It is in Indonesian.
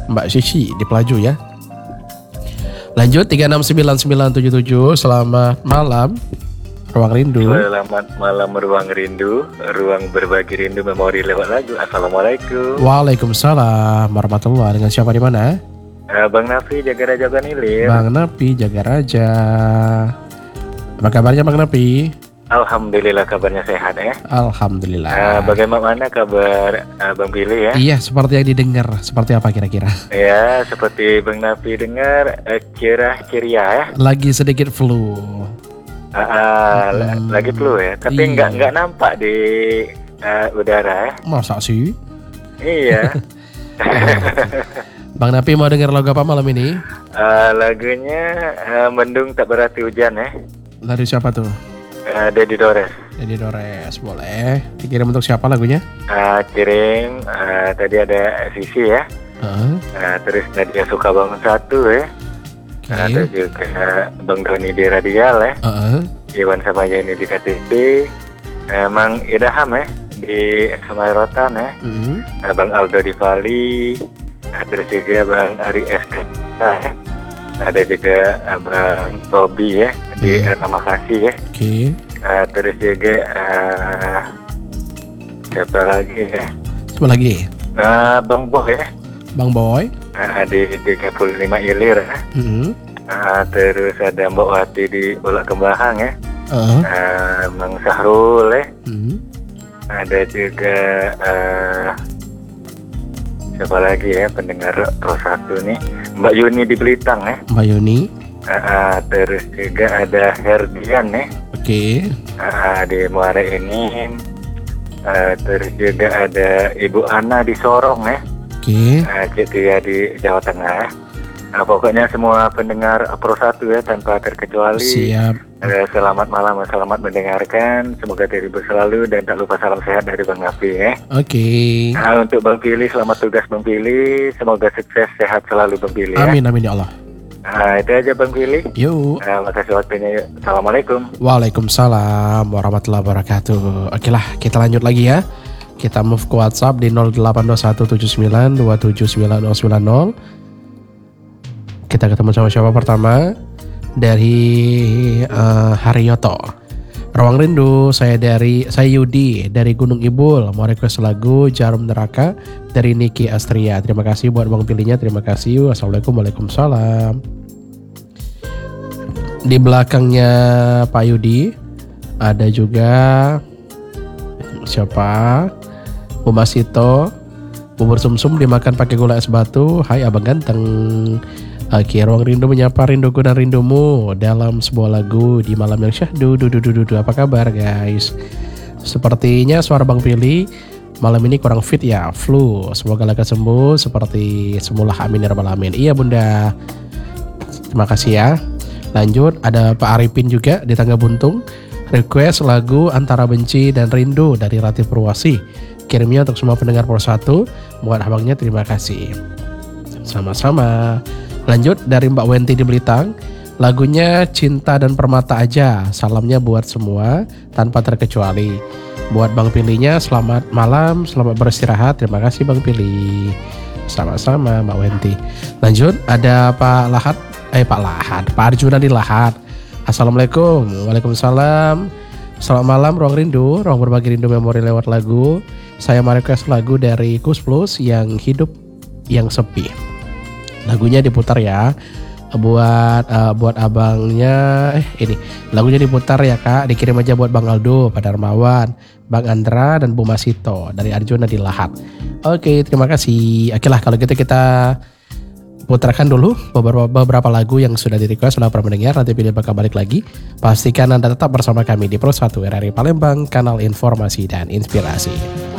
Mbak Sisi di Pelaju ya. Lanjut 369977. Selamat malam Ruang Rindu. Selamat malam Ruang Rindu, ruang berbagi rindu memori lewat lagu. Assalamualaikum. Waalaikumsalam warahmatullahi. Dengan siapa di mana? Bang Nafi jaga raja Bang Ilir. Bang Napi jaga raja. Apa kabarnya Bang Napi? Alhamdulillah kabarnya sehat ya. Alhamdulillah. Bagaimana kabar Bang Billy ya? Iya, seperti yang didengar. Seperti apa kira-kira? Ya, seperti Bang Nafi dengar cerah ceria ya. Lagi sedikit flu. Lagi flu ya. Tapi Iya. nggak nampak di udara ya. Masa sih? Iya. Bang Napi mau dengar lagu apa malam ini? Lagunya Mendung Tak Berarti Hujan ya. Dari siapa tuh? Dedi Dores. Dedi Dores, boleh. Dikirim untuk siapa lagunya? Kirim tadi ada Sisi ya. Terus Nadia Suka Bangun Satu ya. Ada juga Bang Doni di Radial ya. Iwan sama Yeni di KTP. Mang Idaham ya di Semayrotan ya. Bang Aldo di Bali. Terus juga Bang Ari SK ya. Ada juga Bang Tobi ya di Makasih ya. Terus juga siapa lagi ya? Siapa lagi? Bang Boy ya. Bang Boy. Di 35 Ilir ya. Terus ada Mbak Wati di Ulak Kembahang ya. Bang Sahrul ya. Ada juga siapa lagi ya pendengar Pro 1 nih, Mbak Yuni di Belitang ya. Mbak Yuni. Terus juga ada Herdian ya. Di Muara ini. Terus juga ada Ibu Ana di Sorong ya. Citia di Jawa Tengah ya. Pokoknya semua pendengar Pro 1 ya tanpa terkecuali. Siap. Selamat malam, selamat mendengarkan. Semoga terhibur selalu dan tak lupa salam sehat dari Bang Nafi ya. Untuk Bang Pili, selamat tugas Bang Pili. Semoga sukses, sehat selalu Bang Pili ya. Amin ya Allah. Itu aja Bang Pili. Yuk. Makasih waktunya. Yuk. Assalamualaikum. Waalaikumsalam warahmatullahi wabarakatuh. Oke lah, kita lanjut lagi ya. Kita move ke WhatsApp di 082179279090. Kita ketemu sama siapa pertama? Dari Haryoto. Ruang Rindu, saya Yudi dari Gunung Ibul. Mau request lagu Jarum Neraka dari Niki Astria. Terima kasih buat Bang Pilihnya. Terima kasih. Assalamualaikum. Waalaikumsalam. Di belakangnya Pak Yudi ada juga siapa? Bu Masito. Bubur sumsum dimakan pakai gula es batu. Hai abang ganteng. Oke, Ruang Rindu menyapa rinduku dan rindumu dalam sebuah lagu di malam yang syahdu. Apa kabar guys? Sepertinya suara Bang Pili malam ini kurang fit ya, flu. Semoga lekas sembuh seperti semula, amin ya rabbal alamin. Iya bunda. Terima kasih ya. Lanjut, ada Pak Arifin juga di Tangga Buntung. Request lagu Antara Benci dan Rindu dari Rati Purwasi. Kirimnya untuk semua pendengar Pro 1. Buat abangnya terima kasih. Sama-sama. Lanjut dari Mbak Wenti di Belitang. Lagunya Cinta dan Permata Aja. Salamnya buat semua tanpa terkecuali. Buat Bang Pilihnya selamat malam, selamat beristirahat. Terima kasih Bang Pilih. Sama-sama Mbak Wenti. Lanjut ada Pak Arjuna di Lahat. Assalamualaikum. Waalaikumsalam. Selamat malam Ruang Rindu, ruang berbagi rindu memori lewat lagu. Saya mau request lagu dari Kus Plus yang Hidup yang Sepi. Lagunya diputar ya buat abangnya. Ini lagunya diputar ya Kak. Dikirim aja buat Bang Aldo, Pak Darmawan, Bang Andra dan Bu Masito dari Arjuna di Lahat. Oke, terima kasih. Oke lah kalau gitu kita putarkan dulu beberapa lagu yang sudah di-request sudah pernah mendengar. Nanti pilih bakal balik lagi. Pastikan Anda tetap bersama kami di Pro 1 RRI Palembang, kanal informasi dan inspirasi.